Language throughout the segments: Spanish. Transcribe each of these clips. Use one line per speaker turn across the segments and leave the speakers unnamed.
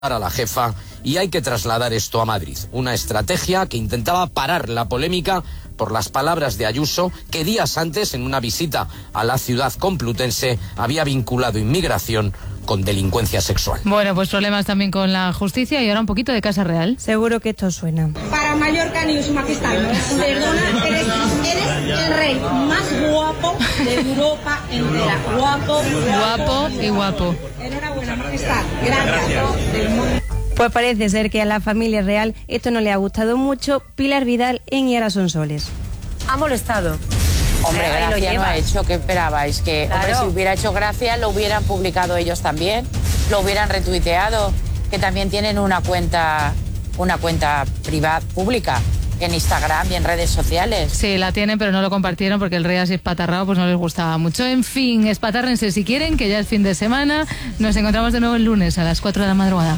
a la jefa y hay que trasladar esto a Madrid. Una estrategia que intentaba parar la polémica por las palabras de Ayuso, que días antes, en una visita a la ciudad complutense, había vinculado inmigración con delincuencia sexual.
Bueno, pues problemas también con la justicia y ahora un poquito de Casa Real.
Seguro que esto suena.
Para Mallorca ni su majestad, perdona, eres el rey más guapo de Europa entera. Guapo
y guapo.
Enhorabuena, majestad. Gracias.
Pues parece ser que a la familia real esto no le ha gustado mucho. Pilar Vidal en Y ahora son soles.
Ha molestado.
Hombre, gracia no ha hecho. ¿Qué esperabais? Que,
claro.
Hombre, si hubiera hecho gracia, lo hubieran publicado ellos también, lo hubieran retuiteado, que también tienen una cuenta privada, pública, en Instagram y en redes sociales.
Sí, la tienen, pero no lo compartieron porque el rey así espatarrado pues no les gustaba mucho. En fin, espatárrense si quieren, que ya es fin de semana. Nos encontramos de nuevo el lunes a las 4 de la madrugada.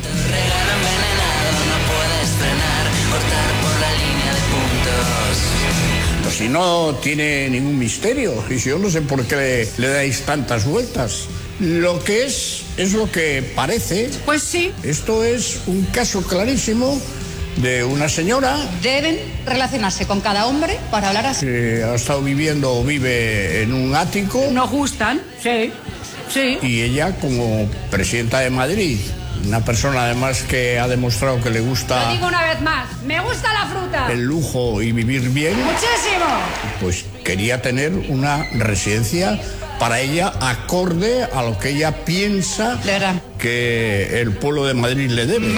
Si no tiene ningún misterio, y si yo no sé por qué le dais tantas vueltas. Lo que es lo que parece.
Pues sí.
Esto es un caso clarísimo de una señora.
Deben relacionarse con cada hombre para hablar así.
Que ha estado viviendo o vive en un ático.
Nos gustan, sí.
Y ella, como presidenta de Madrid, una persona además que ha demostrado que le gusta...
Lo digo una vez más, me gusta la fruta.
El lujo y vivir bien.
Muchísimo.
Pues quería tener una residencia para ella acorde a lo que ella piensa que el pueblo de Madrid le debe.